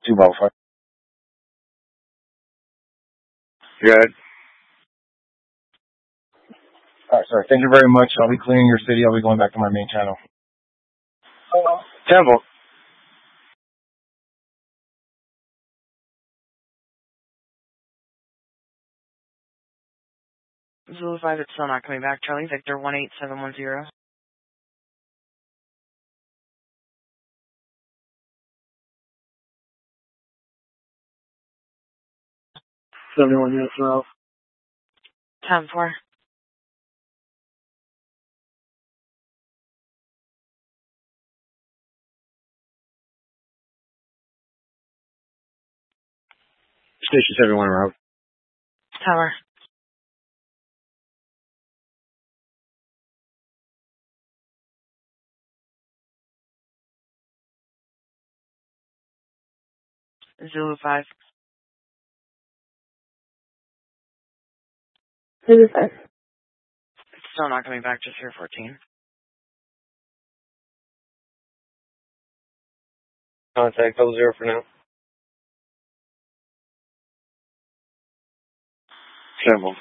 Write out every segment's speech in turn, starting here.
2 Bravo 5. Good. Alright, sir. Thank you very much. I'll be clearing your city. I'll be going back to my main channel. Temple. Zulu 5, it's still not coming back. Charlie Victor 18710. 71 units in a row. 10-4. Station 71 route. Tower. Zulu 5. Zulu 5. It's still not coming back, just here 14. Contact 00 for now. Temple.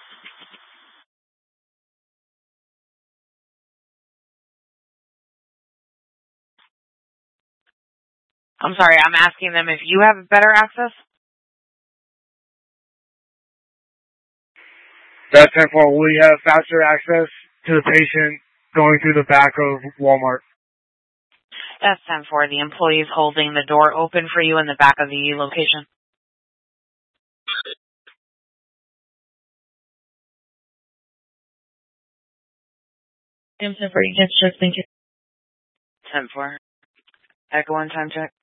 I'm sorry, I'm asking them if you have better access? That's 10-4. We have faster access to the patient going through the back of Walmart. That's 10-4. The employee is holding the door open for you in the back of the location. I'm sorry, just thank you. 10-4. Echo 1 time check.